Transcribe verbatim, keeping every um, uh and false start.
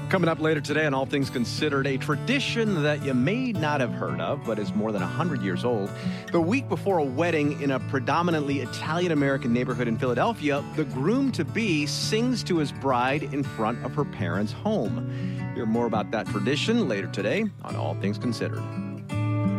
Coming up later today on All Things Considered, a tradition that you may not have heard of, but is more than one hundred years old. The week before a wedding in a predominantly Italian-American neighborhood in Philadelphia, the groom-to-be sings to his bride in front of her parents' home. Hear more about that tradition later today on All Things Considered.